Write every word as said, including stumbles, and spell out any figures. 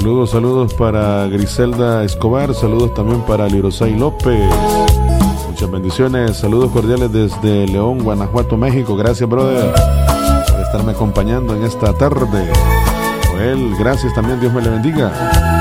Saludos, saludos para Griselda Escobar, saludos también para Lirosay López. Muchas bendiciones, saludos cordiales desde León, Guanajuato, México. Gracias, brother, por estarme acompañando en esta tarde. Joel, gracias también, Dios me le bendiga.